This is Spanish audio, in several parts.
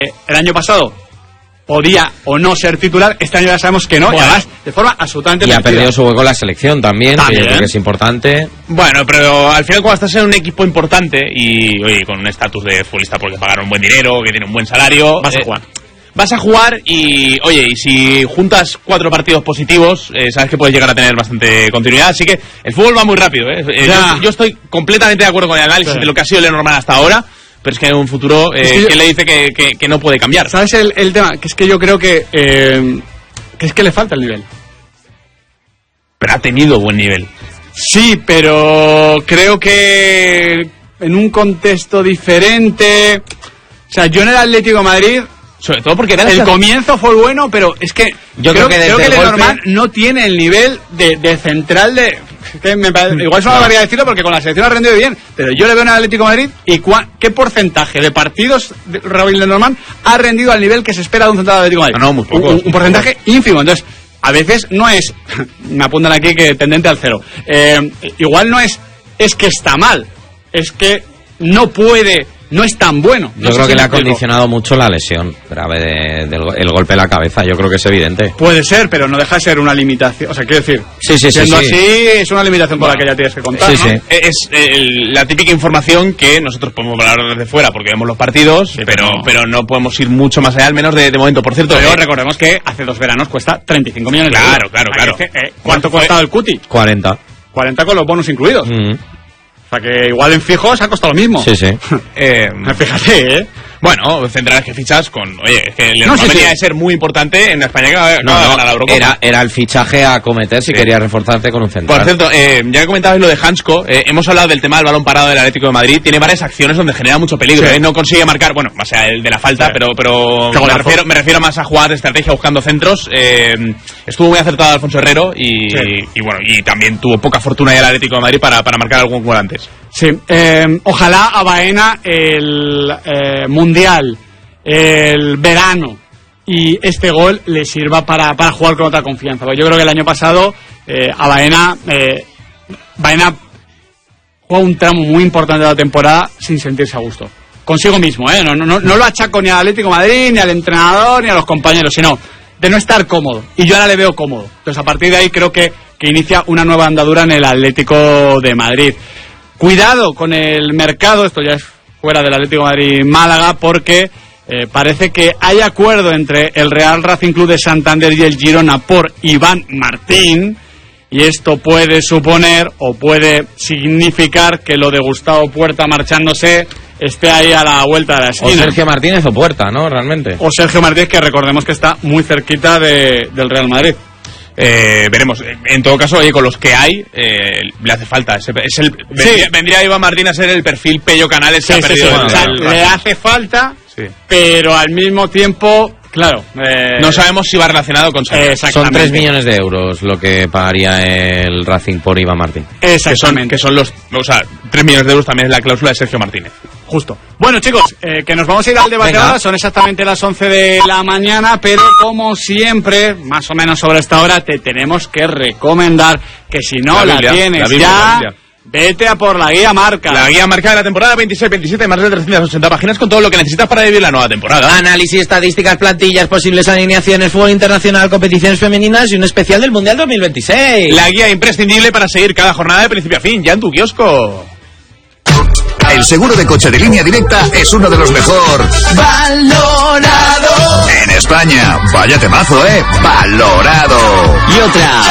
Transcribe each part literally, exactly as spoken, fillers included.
el año pasado podía o no ser titular, este año ya sabemos que no, bueno, y además de forma absolutamente... Y ha perdido su hueco en la selección también, también, que yo creo que es importante. Bueno, pero al final cuando estás en un equipo importante y, oye, con un estatus de futbolista porque pagaron buen dinero, que tiene un buen salario... Vas eh, a jugar. Vas a jugar y, oye, y si juntas cuatro partidos positivos, eh, sabes que puedes llegar a tener bastante continuidad. Así que el fútbol va muy rápido, ¿eh? eh yo, yo estoy completamente de acuerdo con el análisis sí. de lo que ha sido Lenormand hasta ahora. Pero es que hay un futuro eh, es que, yo, que le dice que, que, que no puede cambiar. ¿Sabes el, el tema? Que es que yo creo que, eh, que es que le falta el nivel. Pero ha tenido buen nivel. Sí, pero creo que en un contexto diferente... O sea, yo en el Atlético de Madrid... Sobre todo porque... El comienzo fue bueno, pero es que... Yo creo, creo que desde creo que el Lenormand golpe... no tiene el nivel de, de central de... Que me parece, igual es una barbaridad decirlo porque con la selección ha rendido bien, pero yo le veo en el Atlético de Madrid y cua, ¿qué porcentaje de partidos de Raúl Lenormand ha rendido al nivel que se espera de un central del Atlético de Madrid? No, no, muy poco. Un, un porcentaje ínfimo. Entonces, a veces no es, me apuntan aquí que tendente al cero, eh, igual no es, es que está mal, es que no puede... No es tan bueno. Yo no creo sé que si le ha condicionado mucho la lesión grave de, del el golpe en la cabeza. Yo creo que es evidente. Puede ser, pero no deja de ser una limitación. O sea, quiero decir, sí, sí, siendo sí, sí. así, es una limitación por bueno, la que ya tienes que contar. Sí, ¿no? sí. Es el, la típica información que nosotros podemos hablar desde fuera porque vemos los partidos, sí, pero, no. pero no podemos ir mucho más allá, al menos de, de momento. Por cierto, pero eh, recordemos que hace dos veranos cuesta treinta y cinco millones claro, de euros. Claro, claro, claro. Eh, ¿Cuánto ha costado el Cuti? cuarenta. cuarenta con los bonos incluidos. Mm. O sea que igual en fijos ha costado lo mismo. Sí, sí. eh, Fíjate, ¿eh? Bueno, centrales que fichas con... Oye, es que Lenormand no, sí, venía sí. de ser muy importante en España que no, no, no, ganar la Eurocopa. Era, era el fichaje a cometer si sí. querías reforzarte con un central. Por cierto, eh, ya que comentabais lo de Hansko, eh, hemos hablado del tema del balón parado del Atlético de Madrid. Tiene varias acciones donde genera mucho peligro. Sí. Eh, no consigue marcar, bueno, más allá el de la falta, sí. pero, pero me, refiero, me refiero más a jugar de estrategia buscando centros. Eh, estuvo muy acertado Alfonso Herrero y, sí. y bueno, y también tuvo poca fortuna ya el Atlético de Madrid para, para marcar algún gol antes. Sí, eh, ojalá a Baena el eh, Mundial, el verano y este gol le sirva para, para jugar con otra confianza. Porque yo creo que el año pasado eh, a Baena, eh, Baena jugó un tramo muy importante de la temporada sin sentirse a gusto. Consigo mismo, ¿eh? No, no, no lo achaco ni al Atlético de Madrid, ni al entrenador, ni a los compañeros, sino de no estar cómodo. Y yo ahora le veo cómodo. Entonces a partir de ahí creo que, que inicia una nueva andadura en el Atlético de Madrid. Cuidado con el mercado, esto ya es fuera del Atlético de Madrid-Málaga, porque eh, parece que hay acuerdo entre el Real Racing Club de Santander y el Girona por Iván Martín, y esto puede suponer o puede significar que lo de Gustavo Puerta marchándose esté ahí a la vuelta de la esquina. O Sergio Martínez o Puerta, ¿no? Realmente. O Sergio Martínez, que recordemos que está muy cerquita de, del Real Madrid. Eh, veremos. En todo caso, oye, con los que hay, eh, le hace falta. Es el, sí. vendría, vendría Iván Martín a ser el perfil Pello Canales sí, que ha sí, perdido. sí, el, o sea, el, le hace falta, sí. pero al mismo tiempo, claro. Eh, no sabemos si va relacionado con eh, Son tres millones de euros lo que pagaría el Racing por Iván Martín. Exactamente. Que son, que son los. O sea, tres millones de euros también es la cláusula de Sergio Martínez. Justo. Bueno, chicos, eh, que nos vamos a ir al debate Venga. ahora. Son exactamente las once de la mañana, pero como siempre, más o menos sobre esta hora, te tenemos que recomendar que si no la, la, Biblia, tienes la Biblia, ya, la vete a por la guía marca. La guía marca de la temporada veintiséis veintisiete, más de trescientas ochenta páginas con todo lo que necesitas para vivir la nueva temporada. Análisis, estadísticas, plantillas, posibles alineaciones, fútbol internacional, competiciones femeninas y un especial del Mundial dos mil veintiséis. La guía imprescindible para seguir cada jornada de principio a fin, ya en tu kiosco. El seguro de coche de Línea Directa es uno de los mejor valorado en España. Vaya temazo, ¿eh? Valorado. Y otra.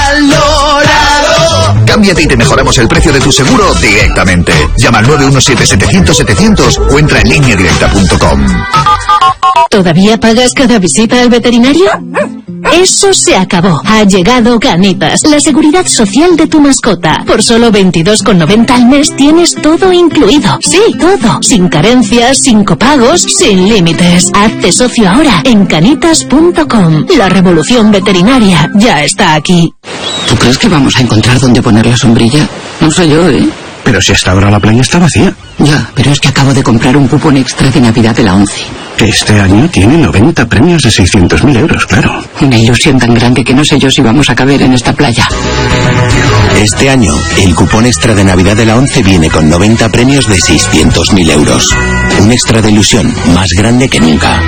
Valorado. Cámbiate y te mejoramos el precio de tu seguro directamente. Llama al nueve uno siete setecientos setecientos o entra en línea directa punto com. ¿Todavía pagas cada visita al veterinario? Eso se acabó. Ha llegado Canitas, la seguridad social de tu mascota. Por solo veintidós con noventa al mes tienes todo incluido. Sí, todo. Sin carencias, sin copagos, sin límites. Hazte socio ahora en canitas punto com. La revolución veterinaria ya está aquí. ¿Tú crees que vamos a encontrar dónde poner la sombrilla? No sé yo, ¿eh? Pero si hasta ahora la playa está vacía. Ya, pero es que acabo de comprar un cupón extra de Navidad de la ONCE. Que este año tiene noventa premios de seiscientos mil euros, claro. Una ilusión tan grande que no sé yo si vamos a caber en esta playa. Este año, el cupón extra de Navidad de la ONCE viene con noventa premios de seiscientos mil euros. Un extra de ilusión más grande que nunca.